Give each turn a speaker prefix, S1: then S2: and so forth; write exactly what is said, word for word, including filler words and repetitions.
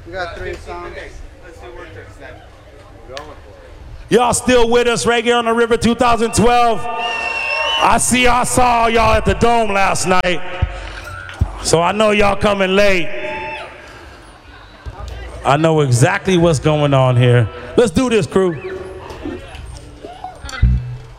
S1: We got three songs.
S2: Let's do work tricks then.
S3: Y'all still with us, Reggae on the River two thousand twelve? I see I saw y'all at the Dome last night, so I know y'all coming late. I know exactly what's going on here. Let's do this, crew.